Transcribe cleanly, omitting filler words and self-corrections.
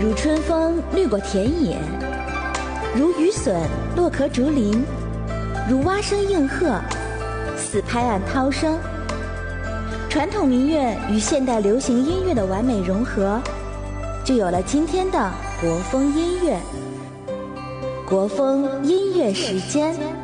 如春风掠过田野，如雨笋落壳竹林，如蛙声应和，似拍岸涛声。传统民乐与现代流行音乐的完美融合，就有了今天的国风音乐。国风音乐时间。